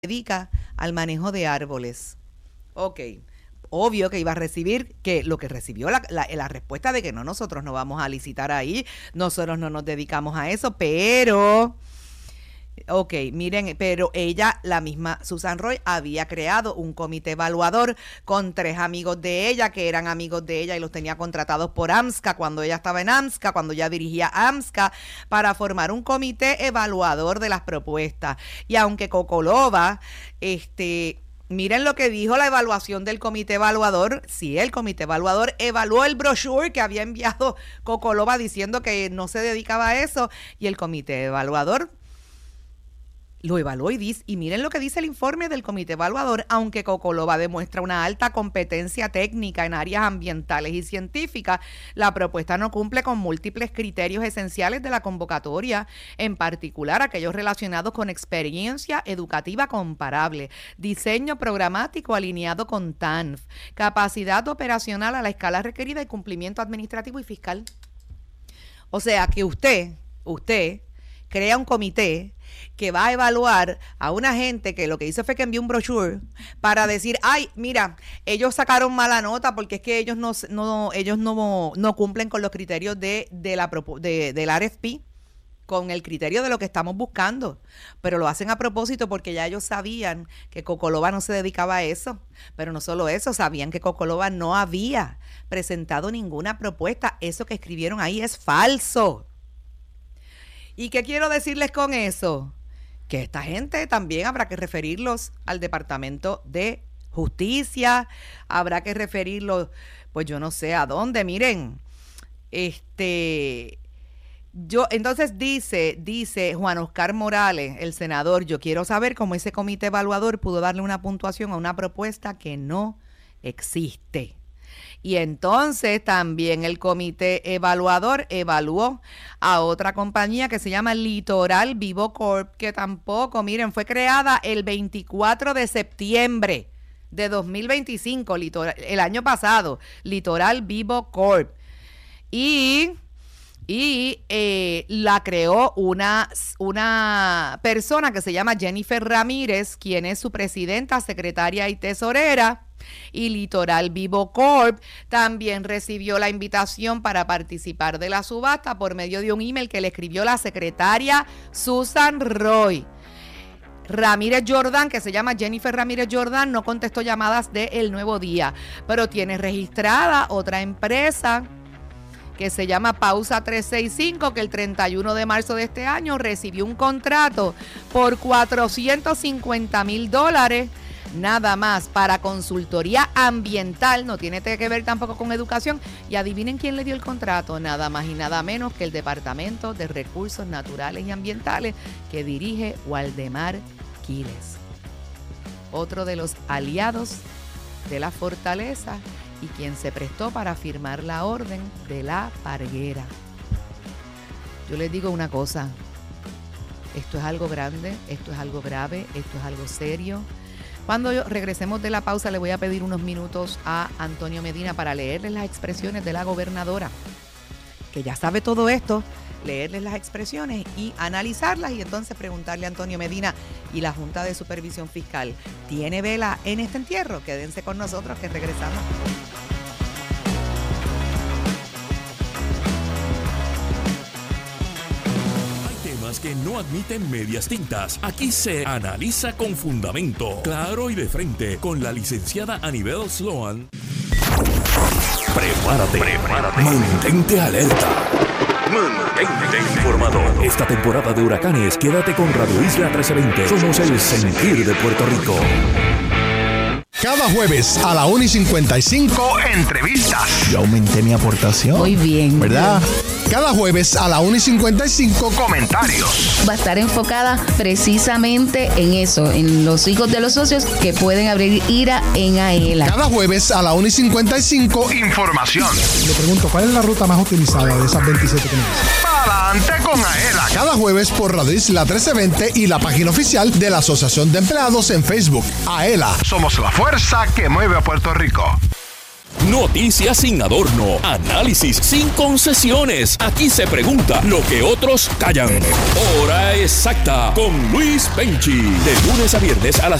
dedica al manejo de árboles. Ok, obvio que iba a recibir, que lo que recibió la respuesta de que no, nosotros no vamos a licitar ahí, nosotros no nos dedicamos a eso, pero... Ok, miren, pero ella, la misma Susan Roy, había creado un comité evaluador con 3 amigos de ella, que eran amigos de ella y los tenía contratados por AMSCA cuando ella estaba en AMSCA, cuando ella dirigía AMSCA, para formar un comité evaluador de las propuestas. Y aunque Cocolova, miren lo que dijo la evaluación del comité evaluador. Sí, el comité evaluador evaluó el brochure que había enviado Cocolova diciendo que no se dedicaba a eso, y el comité evaluador lo evaluó y miren lo que dice el informe del comité evaluador. Aunque Cocolova demuestra una alta competencia técnica en áreas ambientales y científicas, la propuesta no cumple con múltiples criterios esenciales de la convocatoria, en particular aquellos relacionados con experiencia educativa comparable, diseño programático alineado con TANF, capacidad operacional a la escala requerida y cumplimiento administrativo y fiscal. O sea que usted crea un comité que va a evaluar a una gente que lo que hizo fue que envió un brochure para decir, ay, mira, ellos sacaron mala nota porque es que ellos no cumplen con los criterios del RFP, con el criterio de lo que estamos buscando, pero lo hacen a propósito porque ya ellos sabían que Cocolova no se dedicaba a eso, pero no solo eso, sabían que Cocolova no había presentado ninguna propuesta. Eso que escribieron ahí es falso. ¿Y qué quiero decirles con eso? Que esta gente también habrá que referirlos al Departamento de Justicia, habrá que referirlos, pues yo no sé a dónde. Miren, entonces dice Juan Oscar Morales, el senador, yo quiero saber cómo ese comité evaluador pudo darle una puntuación a una propuesta que no existe. Y entonces también el comité evaluador evaluó a otra compañía que se llama Litoral Vivo Corp, que tampoco, miren, fue creada el 24 de septiembre de 2025, el año pasado, Litoral Vivo Corp. Y la creó una persona que se llama Jennifer Ramírez, quien es su presidenta, secretaria y tesorera. Y Litoral Vivo Corp también recibió la invitación para participar de la subasta por medio de un email que le escribió la secretaria Susan Roy. Ramírez Jordán, que se llama Jennifer Ramírez Jordán, no contestó llamadas de El Nuevo Día, pero tiene registrada otra empresa que se llama Pausa 365, que el 31 de marzo de este año recibió un contrato por $450,000 nada más para consultoría ambiental, no tiene que ver tampoco con educación. Y adivinen quién le dio el contrato, nada más y nada menos que el Departamento de Recursos Naturales y Ambientales, que dirige Waldemar Quiles, otro de los aliados de la Fortaleza y quien se prestó para firmar la orden de la Parguera. Yo les digo una cosa, esto es algo grande, esto es algo grave, esto es algo serio. Cuando regresemos de la pausa, le voy a pedir unos minutos a Antonio Medina para leerles las expresiones de la gobernadora, que ya sabe todo esto, leerles las expresiones y analizarlas, y entonces preguntarle a Antonio Medina y la Junta de Supervisión Fiscal, ¿tiene vela en este entierro? Quédense con nosotros que regresamos. Que no admiten medias tintas. Aquí se analiza con fundamento, claro y de frente, con la licenciada Anibel Sloan. Prepárate. Mantente alerta. Mantente informado. Esta temporada de huracanes, quédate con Radio Isla 1320. Somos el sentir de Puerto Rico. Cada jueves a la 1:55, entrevistas. Yo aumenté mi aportación. Muy bien. ¿Verdad? Cada jueves a la 1:55, comentarios. Va a estar enfocada precisamente en eso, en los hijos de los socios que pueden abrir IRA en AELA. Cada jueves a la 1:55, información. Le pregunto, ¿cuál es la ruta más utilizada de esas 27 que me dicen? Adelante con AELA. Cada jueves por Radio Isla 1320 y la página oficial de la Asociación de Empleados en Facebook. AELA. Somos la fuerza que mueve a Puerto Rico. Noticias sin adorno, análisis sin concesiones. Aquí se pregunta lo que otros callan. Hora exacta con Luis Penchi. De lunes a viernes a las